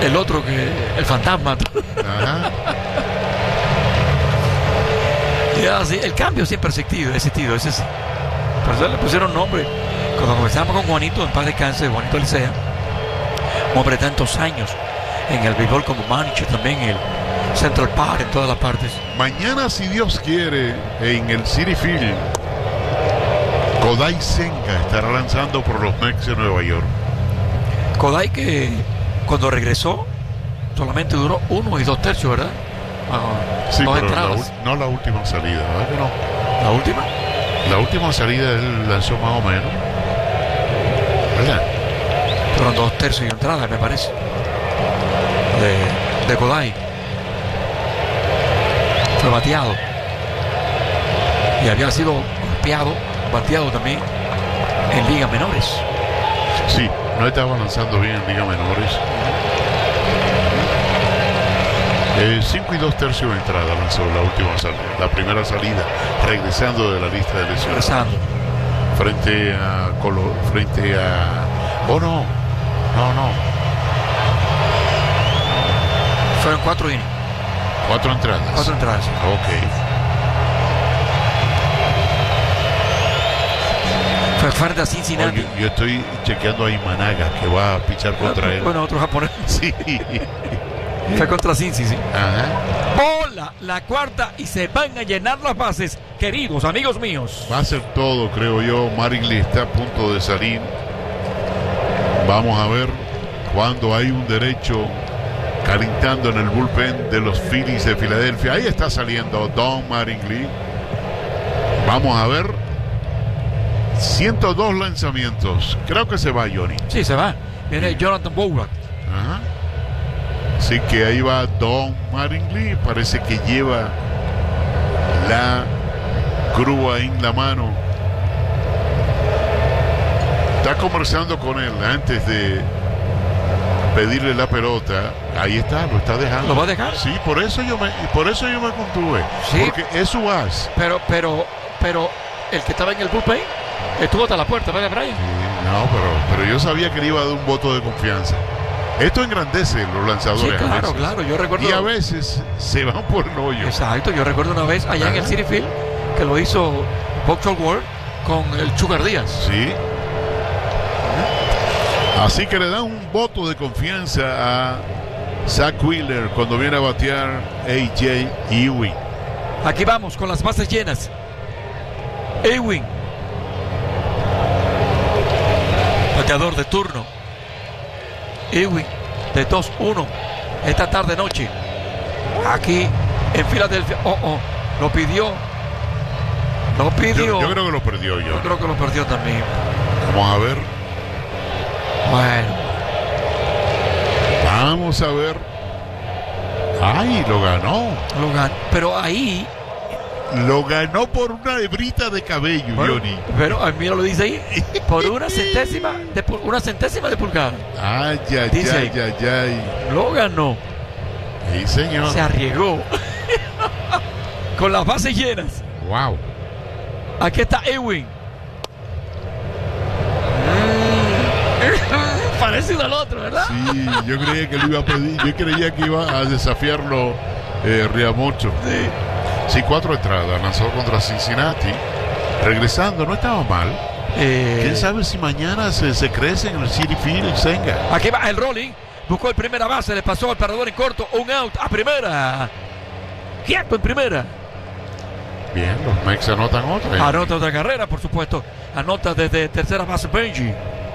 el otro que el fantasma. Ajá. Ya, sí, el cambio siempre ha existido, ese sí. Por eso le pusieron nombre. Cuando comenzamos con Juanito, en paz descanse, Juanito Licea, un hombre de tantos años en el béisbol como manager, también en el Central Park, en todas las partes. Mañana, si Dios quiere, en el Citi Field, Kodai Senga estará lanzando por los Mets de Nueva York. Kodai, que cuando regresó solamente duró 1 2/3, ¿verdad? Sí, dos pero entradas. no la última salida, ¿verdad que no? ¿La última? La última salida él lanzó más o menos, ¿verdad? Fueron 2/3 y entradas, me parece, de Kodai. Fue bateado y había sido bateado también en ligas menores. Sí, no estaba lanzando bien en ligas menores. 5 2/3 de entrada lanzó la última salida, la primera salida, regresando de la lista de lesiones. Frente a oh, no. Fueron 4 innings. 4 entradas. 4 entradas. Ok. Fue frente a Cincinnati. Oye, yo estoy chequeando a Imanaga, que va a pichar contra él. Bueno, otro japonés. Sí. Fue contra Cincy, sí. Ajá. Bola, la cuarta, y se van a llenar las bases, queridos amigos míos. Va a ser todo, creo yo. Marigli está a punto de salir. Vamos a ver cuando hay un derecho calentando en el bullpen de los Phillies de Filadelfia. Ahí está saliendo Don Mattingly. Vamos a ver. 102 lanzamientos. Creo que se va Johnny. Sí, se va. Viene Jonathan Bogart. Ajá. Así que ahí va Don Mattingly. Parece que lleva la grúa en la mano. Está conversando con él antes de pedirle la pelota. Ahí está, lo está dejando. ¿Lo va a dejar? Sí, por eso yo me contuve. Sí. Porque es su as. Pero el que estaba en el bullpen estuvo hasta la puerta, ¿verdad, Brian? Sí, no, pero yo sabía que le iba a dar un voto de confianza. Esto engrandece los lanzadores. Sí, claro, a veces. claro. Yo recuerdo. Y a veces se van por el hoyo. Exacto, yo recuerdo una vez allá en el Citi Field que lo hizo Buckshot World con el Sugar Díaz. Sí. Así que le dan un voto de confianza a Zach Wheeler cuando viene a batear A.J. Ewing. Aquí vamos con las bases llenas. Ewing, bateador de turno. Ewing de 2-1 esta tarde noche aquí en Filadelfia. Lo pidió. Yo creo que lo perdió yo. Yo creo que lo perdió también. Vamos a ver. Bueno. Vamos a ver. ¡Ay, lo ganó! Pero ahí. Lo ganó por una hebrita de cabello, Bueno, Johnny. pero mira lo dice ahí. Por una centésima de pulgada. Ay. Lo ganó. Sí, señor. Se arriesgó. Con las bases llenas. Wow. Aquí está Ewing. Parecido al otro, ¿verdad? Sí, yo creía que lo iba a pedir. Yo creía que iba a desafiarlo Riamocho. Sí, 4 entradas. Lanzó contra Cincinnati. Regresando, no estaba mal. ¿Quién sabe si mañana se crece en el Citi Field Senga? Aquí va el rolling. Buscó el primera base. Le pasó al perdedor en corto. Un out a primera. Quieto en primera. Bien, los Mex anotan otra. Anota otra carrera, por supuesto. Anota desde tercera base Benji.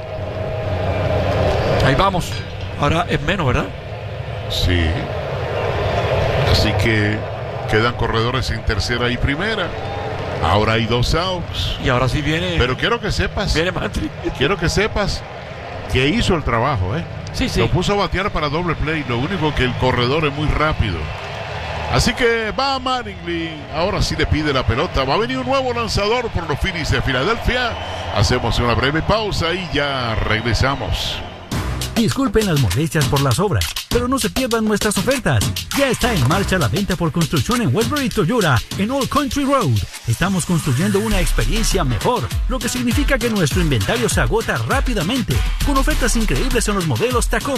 Ahí vamos. Ahora es menos, ¿verdad? Sí. Así que quedan corredores en tercera y primera. Ahora hay 2 outs. Y ahora sí viene. Pero quiero que sepas. Viene Mantri. Quiero que sepas que hizo el trabajo, ¿eh? Sí. Lo puso a batear para doble play. Lo único que el corredor es muy rápido. Así que va Mattingly. Ahora sí le pide la pelota. Va a venir un nuevo lanzador por los Phillies de Filadelfia. Hacemos una breve pausa y ya regresamos. Disculpen las molestias por las obras, pero no se pierdan nuestras ofertas. Ya está en marcha la venta por construcción en Westbury Toyota en Old Country Road. Estamos construyendo una experiencia mejor, lo que significa que nuestro inventario se agota rápidamente, con ofertas increíbles en los modelos Tacoma,